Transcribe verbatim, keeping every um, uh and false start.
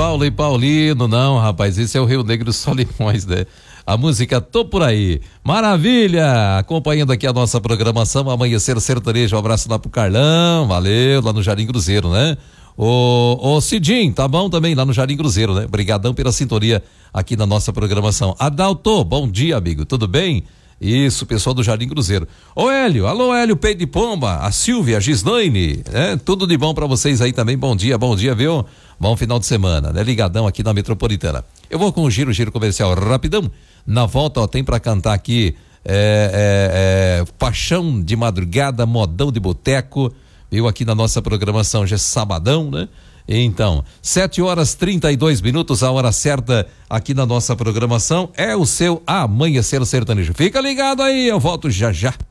Paulo e Paulino, não, rapaz, esse é o Rio Negro Solimões, né? A música Tô Por Aí. Maravilha! Acompanhando aqui a nossa programação, Amanhecer Sertanejo. Um abraço lá pro Carlão, valeu, lá no Jardim Cruzeiro, né? O, o Cidim, tá bom também lá no Jardim Cruzeiro, né? Obrigadão pela sintonia aqui na nossa programação. Adalto, bom dia, amigo, tudo bem? Isso, pessoal do Jardim Cruzeiro. Ô Hélio, alô Hélio, Peito de Pomba, a Silvia, a Gislaine, né? Tudo de bom pra vocês aí também, bom dia, bom dia, viu? Bom final de semana, né? Ligadão aqui na Metropolitana. Eu vou com o giro, giro comercial rapidão. Na volta, ó, tem pra cantar aqui é, é, é, Paixão de Madrugada, Modão de Boteco, viu? Aqui na nossa programação, já é sabadão, né? Então, sete horas trinta e dois minutos, a hora certa aqui na nossa programação é o seu Amanhecer Sertanejo. Fica ligado aí, eu volto já já.